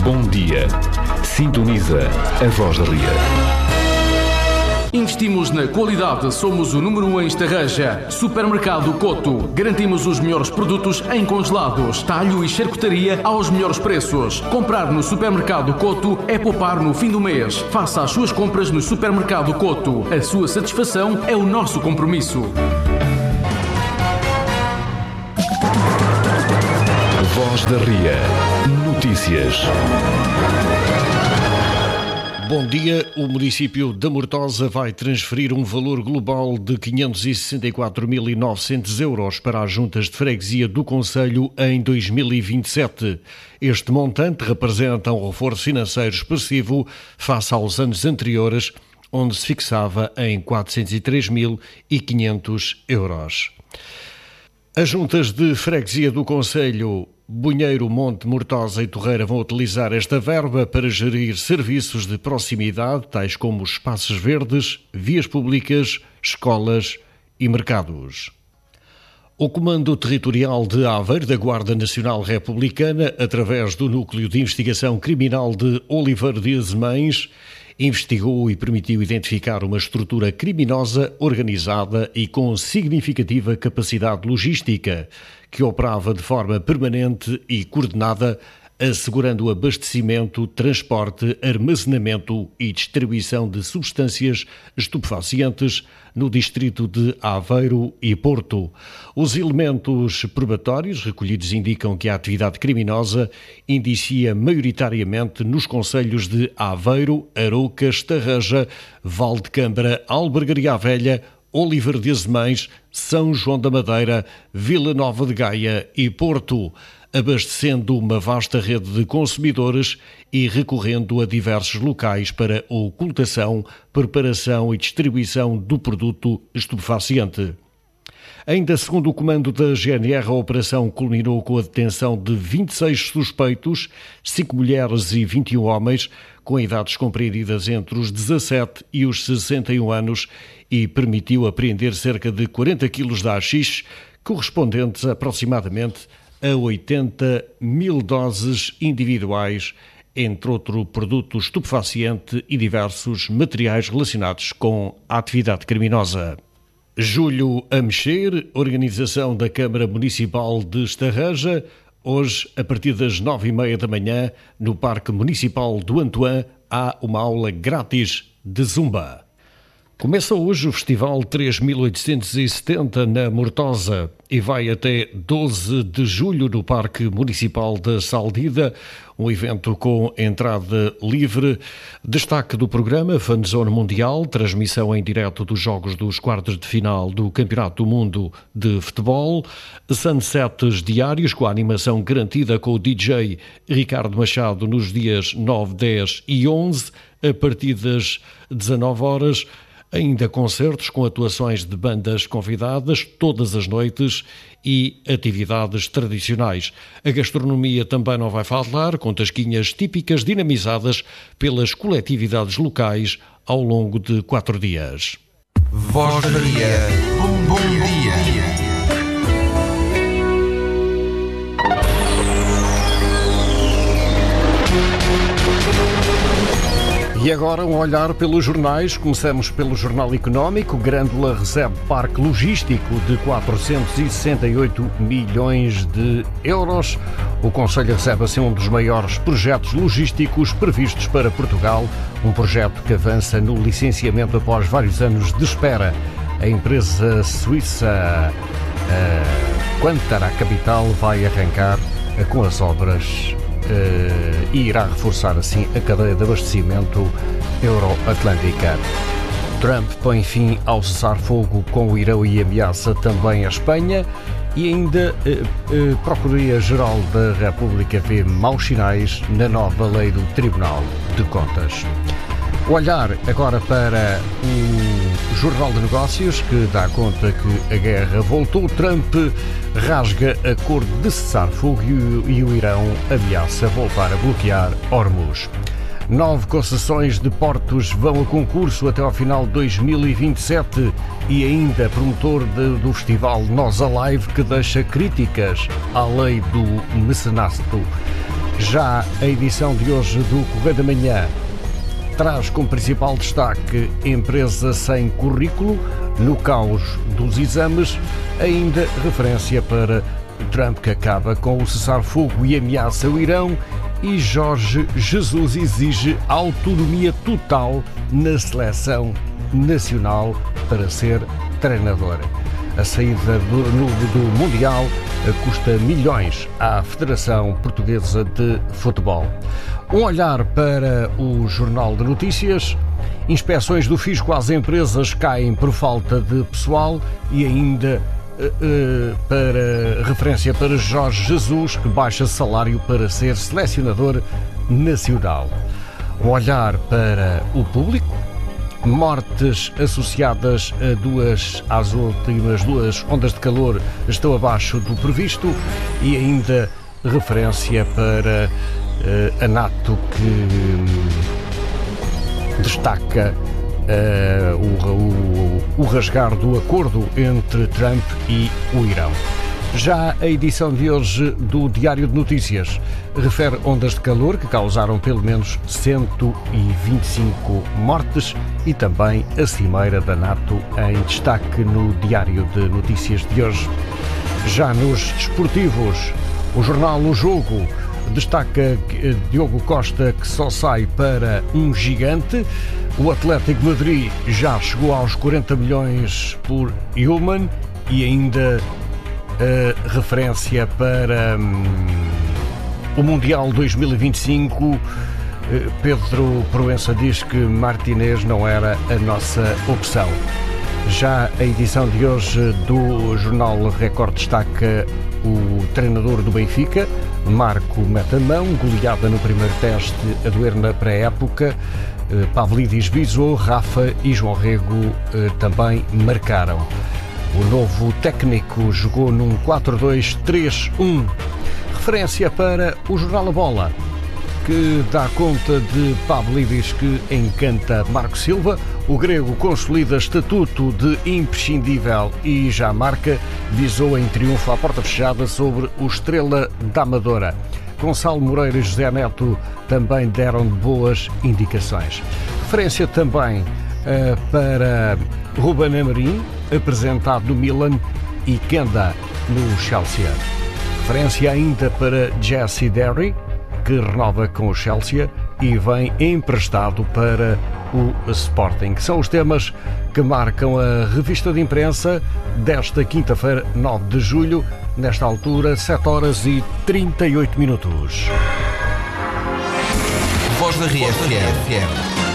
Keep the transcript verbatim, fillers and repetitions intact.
Bom dia. Sintoniza a Voz da Ria. Investimos na qualidade, somos o número um em Estarreja. Supermercado Coto. Garantimos os melhores produtos em congelados, talho e charcutaria aos melhores preços. Comprar no Supermercado Coto é poupar no fim do mês. Faça as suas compras no Supermercado Coto. A sua satisfação é o nosso compromisso. Voz da Ria. Notícias. Bom dia. O município da Mortosa vai transferir um valor global de quinhentos e sessenta e quatro mil e novecentos euros para as juntas de freguesia do concelho em dois mil e vinte e sete. Este montante representa um reforço financeiro expressivo face aos anos anteriores, onde se fixava em quatrocentos e três mil e quinhentos euros. As juntas de freguesia do concelho Bunheiro, Monte, Mortosa e Torreira vão utilizar esta verba para gerir serviços de proximidade, tais como espaços verdes, vias públicas, escolas e mercados. O Comando Territorial de Aveiro da Guarda Nacional Republicana, através do Núcleo de Investigação Criminal de Oliveira de Azemães, investigou e permitiu identificar uma estrutura criminosa organizada e com significativa capacidade logística, que operava de forma permanente e coordenada, assegurando o abastecimento, transporte, armazenamento e distribuição de substâncias estupefacientes no distrito de Aveiro e Porto. Os elementos probatórios recolhidos indicam que a atividade criminosa indicia maioritariamente nos concelhos de Aveiro, Aroucas, Tarraja, Valdecâmara, Albergaria Velha, Oliveira de Azemães, São João da Madeira, Vila Nova de Gaia e Porto, abastecendo uma vasta rede de consumidores e recorrendo a diversos locais para a ocultação, preparação e distribuição do produto estupefaciente. Ainda segundo o comando da G N R, a operação culminou com a detenção de vinte e seis suspeitos, cinco mulheres e vinte e um homens, com idades compreendidas entre os dezassete e os sessenta e um anos, e permitiu apreender cerca de quarenta quilos de haxixe, correspondentes aproximadamente a oitenta mil doses individuais, entre outro produto estupefaciente e diversos materiais relacionados com a atividade criminosa. Julho a mexer, organização da Câmara Municipal de Estarreja, hoje, a partir das nove e meia da manhã, no Parque Municipal do Antoine, há uma aula grátis de Zumba. Começa hoje o Festival três mil oitocentos e setenta na Mortosa e vai até doze de julho no Parque Municipal da Saldida, um evento com entrada livre. Destaque do programa, Fanzone Mundial, transmissão em direto dos jogos dos quartos de final do Campeonato do Mundo de Futebol, sunsets diários com a animação garantida com o D J Ricardo Machado nos dias nove, dez e onze, a partir das dezanove horas, ainda concertos com atuações de bandas convidadas todas as noites e atividades tradicionais. A gastronomia também não vai faltar, com tasquinhas típicas dinamizadas pelas coletividades locais ao longo de quatro dias. Voz da Ria. Bom, bom dia. E agora um olhar pelos jornais. Começamos pelo Jornal Económico. Grândola recebe parque logístico de quatrocentos e sessenta e oito milhões de euros. O Conselho recebe assim um dos maiores projetos logísticos previstos para Portugal. Um projeto que avança no licenciamento após vários anos de espera. A empresa suíça uh, Quantara Capital vai arrancar uh, com as obras Uh, e irá reforçar assim a cadeia de abastecimento euro-atlântica. Trump põe fim ao cessar-fogo com o Irão e ameaça também a Espanha, e ainda uh, uh, Procuradoria-Geral da República vê maus sinais na nova lei do Tribunal de Contas. O olhar agora para o Jornal de Negócios, que dá conta que a guerra voltou. Trump rasga acordo de cessar-fogo e o Irão ameaça voltar a bloquear Hormuz. Nove concessões de portos vão a concurso até ao final de dois mil e vinte e sete e ainda promotor de, do festival Nós Alive, que deixa críticas à lei do mecenato. Já a edição de hoje do Correio da Manhã traz como principal destaque empresa sem currículo no caos dos exames, ainda referência para Trump que acaba com o cessar-fogo e ameaça o Irão, e Jorge Jesus exige autonomia total na seleção nacional para ser treinador. A saída do, do Mundial custa milhões à Federação Portuguesa de Futebol. Um olhar para o Jornal de Notícias. Inspeções do Fisco às empresas caem por falta de pessoal e ainda uh, uh, para referência para Jorge Jesus, que baixa salário para ser selecionador nacional. Um olhar para o Público. Mortes associadas a duas, às últimas duas ondas de calor estão abaixo do previsto, e ainda referência para uh, a NATO, que um, destaca uh, o, o, o rasgar do acordo entre Trump e o Irão. Já a edição de hoje do Diário de Notícias refere ondas de calor que causaram pelo menos cento e vinte e cinco mortes, e também a cimeira da NATO em destaque no Diário de Notícias de hoje. Já nos desportivos, o jornal O Jogo destaca Diogo Costa, que só sai para um gigante. O Atlético de Madrid já chegou aos quarenta milhões por Yulman, e ainda a referência para hum, o Mundial dois mil e vinte e cinco. Pedro Proença diz que Martinez não era a nossa opção. Já a edição de hoje do jornal Record destaca o treinador do Benfica, Marco Metamão, goleada no primeiro teste a doer na pré-época. Pavlidis bisou, Rafa e João Rego também marcaram. O novo técnico jogou num quatro dois três um. Referência para o jornal A Bola, que dá conta de Pavlidis, que encanta Marco Silva. O grego consolida estatuto de imprescindível e já marca. Visou em triunfo à porta fechada sobre o Estrela da Amadora. Gonçalo Moreira e José Neto também deram boas indicações. Referência também uh, para Ruben Amorim, apresentado no Milan, e Kenda no Chelsea. Referência ainda para Jesse Derry, que renova com o Chelsea e vem emprestado para o Sporting. São os temas que marcam a revista de imprensa desta quinta-feira, nove de julho, nesta altura, sete horas e trinta e oito minutos. Voz da R F M.